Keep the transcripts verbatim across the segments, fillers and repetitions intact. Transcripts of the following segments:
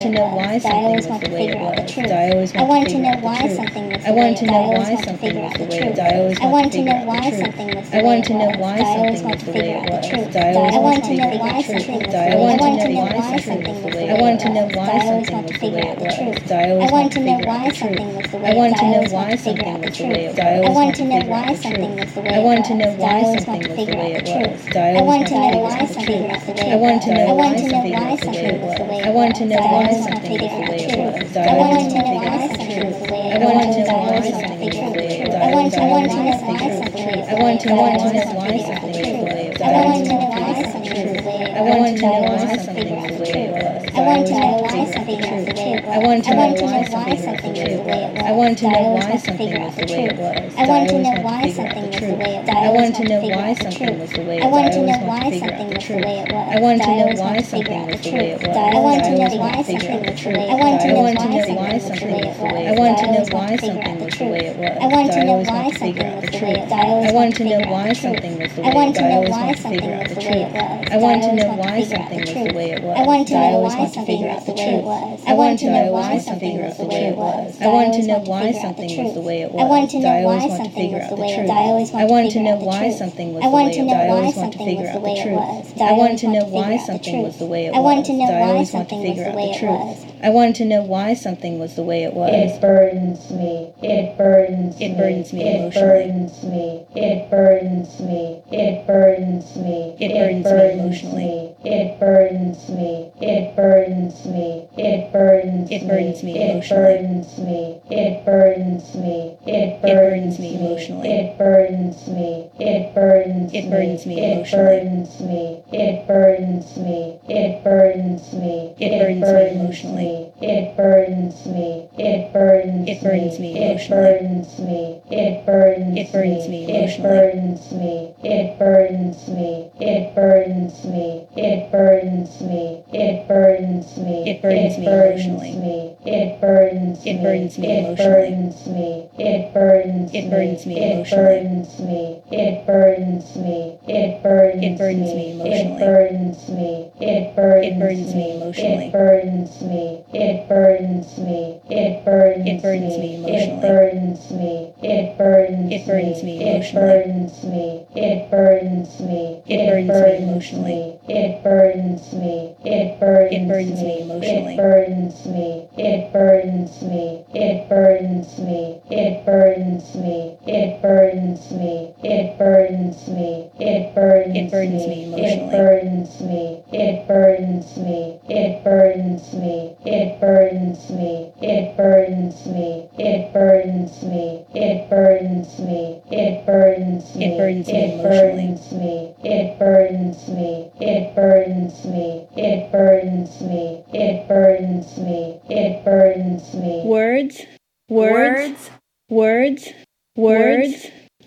to know why something was the way it was. I always want to know why something was the way it was. I want to know why something was the way it was. I always want to know why something was the way it was. I want to know why something was the way it was. I want to know why something was the way it was. I want to know why something was the way it was. I want to know why something was the way it was. I want to know why something was the way it was. I want to know why something was the way it was. I want to know why something was the way it was. I want to know why something was the way it was. I want to know why something was the way it was. I want to know why something was the way it was. I want to know why something was the way it was. I want to know why something was the way it was. I want to know why something was the way it was. I want to know why something was the way it was. I want to know why something was the way it was. I want to know why something was the way it was. I want to know why something was the way it was. I want to know why something was the way it was. I want to know why something was the way it was. I want to know why something was the way it was. I want to know why something was the way it was. I want to know why something was the way it was. I want to know why something was the way it was. I want to know why something was the way it was. I want to know why something was the way it was. I want to know why something was the way it was. I want to know why something was the way it was. I want to know why something was the way it was. I want to know why something was the way it was. I want to know why something was the way it was. I want to know why something was the way it was. I want to know why something was the way it was. I want to know why something was the way it was. I want to know why something was the way it was. I want to know why something was the way it was. I want to know why something was the way it was. I want to know why something was the way it was. I want to know why something was the way it was. I want to know why something was the way it was. I want to know why something was the way it was. It burns me. It burns me. It burns me It burns me. It burns me. It burns me. It burns me emotionally. It burns me. It burns me. It burns me. It burns me It burns me. It burns me. It burns me emotionally. It burns me. It burns me. It burns me It burns me. It burns me. It burns me. It burns me emotionally. It burns me. It burns It burns me It emotionally. burns me. It burns It burns me It emotionally. burns me. It burns me. It burns me. It burns me. It burns me emotionally. It burns It burns me It emotionally. burns me. It burns It burns me It emotionally. burns me. It burns It burns me. It It burns me burns emotionally. me. It burns It burns me emotionally. It burns me. It burns me. It burns It burns me emotionally. It burns me. It burns It burns me It emotionally. burns me. It burns me. It burns me emotionally. It burns me. It burns It burns me emotionally. It burns me. It burns me. It burns me. It burns me. It burns me. It burns me. It burns It burns me emotionally. It burns me. It burns me. It burns me. It burns me. It burns me. It burns me. It burns me. It burns me. It burns me It emotionally. burns me. It burns me. It burns me. It burns me. It burns me. Words, words, words, words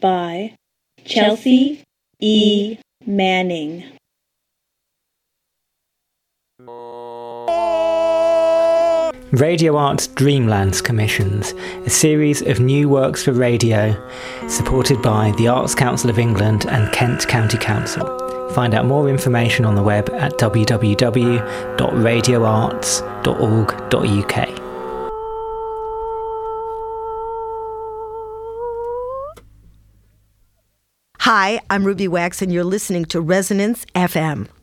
by Chelsea E. Manning. Radio Arts Dreamlands commissions a series of new works for radio supported by the Arts Council of England and Kent County Council. Find out more information on the web at w w w dot radio arts dot org dot u k. Hi, I'm Ruby Wax and you're listening to Resonance F M.